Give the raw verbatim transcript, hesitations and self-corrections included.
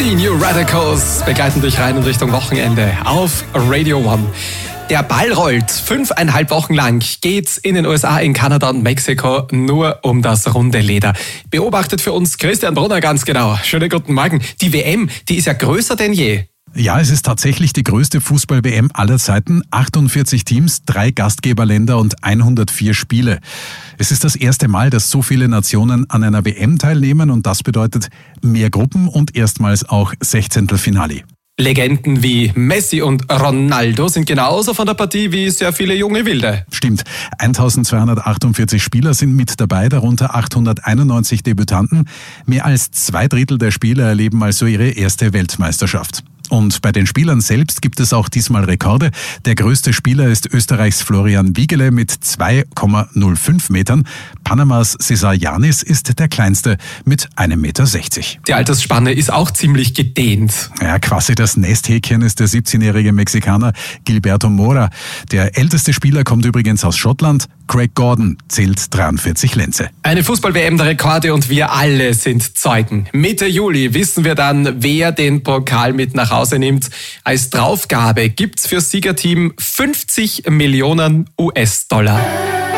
Die New Radicals begleiten dich rein in Richtung Wochenende auf Radio One. Der Ball rollt. Fünfeinhalb Wochen lang geht's in den U S A, in Kanada und Mexiko nur um das runde Leder. Beobachtet für uns Christian Brunner ganz genau. Schönen guten Morgen. Die W M, die ist ja größer denn je. Ja, es ist tatsächlich die größte Fußball-W M aller Zeiten. achtundvierzig Teams, drei Gastgeberländer und hundertvier Spiele. Es ist das erste Mal, dass so viele Nationen an einer W M teilnehmen und das bedeutet mehr Gruppen und erstmals auch Sechzehntelfinale. Legenden wie Messi und Ronaldo sind genauso von der Partie wie sehr viele junge Wilde. Stimmt. eintausendzweihundertachtundvierzig Spieler sind mit dabei, darunter achthunderteinundneunzig Debütanten. Mehr als zwei Drittel der Spieler erleben also ihre erste Weltmeisterschaft. Und bei den Spielern selbst gibt es auch diesmal Rekorde. Der größte Spieler ist Österreichs Florian Wiegele mit zwei Komma null fünf Metern. Panamas Cesar Yanis ist der kleinste mit einem Meter sechzig. Die Altersspanne ist auch ziemlich gedehnt. Ja, quasi das Nesthäkchen ist der siebzehnjährige Mexikaner Gilberto Mora. Der älteste Spieler kommt übrigens aus Schottland. Craig Gordon zählt dreiundvierzig Lenze. Eine Fußball-W M der Rekorde und wir alle sind Zeugen. Mitte Juli wissen wir dann, wer den Pokal mit nach Hause nimmt. Als Draufgabe gibt's fürs Siegerteam fünfzig Millionen U S-Dollar.